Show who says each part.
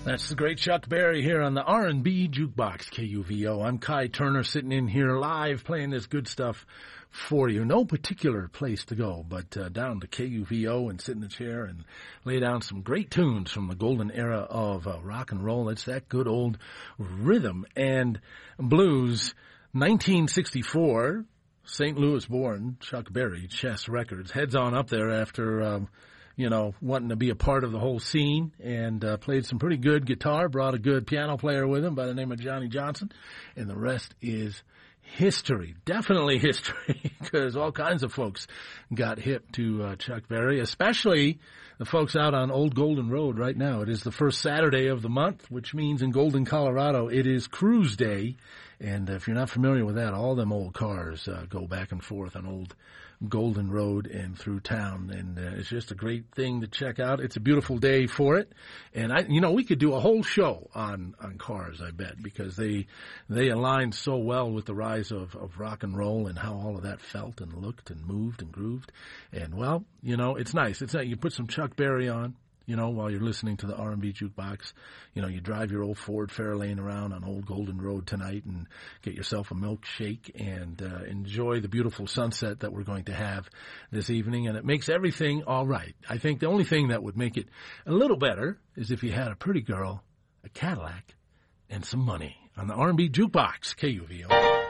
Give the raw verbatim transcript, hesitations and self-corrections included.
Speaker 1: That's the great Chuck Berry here on the R and B Jukebox, K U V O. I'm Kai Turner sitting in here live playing this good stuff for you. No particular place to go, but uh, down to K U V O and sit in the chair and lay down some great tunes from the golden era of uh, rock and roll. It's that good old rhythm and blues. nineteen sixty-four, Saint Louis born, Chuck Berry, Chess Records. Heads on up there after... Um, you know, wanting to be a part of the whole scene, and uh, played some pretty good guitar, brought a good piano player with him by the name of Johnny Johnson, and the rest is history. Definitely history, because all kinds of folks got hip to uh, Chuck Berry, especially the folks out on Old Golden Road right now. It is the first Saturday of the month, which means in Golden, Colorado, it is Cruise Day, and if you're not familiar with that, all them old cars uh, go back and forth on Old Golden Road and through town, and uh, it's just a great thing to check out. It's a beautiful day for it, and I, you know, we could do a whole show on on cars, I bet, because they they align so well with the rise of of rock and roll and how all of that felt and looked and moved and grooved. And well, you know, it's nice. It's nice. You put some Chuck Berry on, you know, while you're listening to the R and B Jukebox. You know, you drive your old Ford Fairlane around on Old Golden Road tonight and get yourself a milkshake and uh, enjoy the beautiful sunset that we're going to have this evening. And it makes everything all right. I think the only thing that would make it a little better is if you had a pretty girl, a Cadillac, and some money on the R and B Jukebox, K U V O.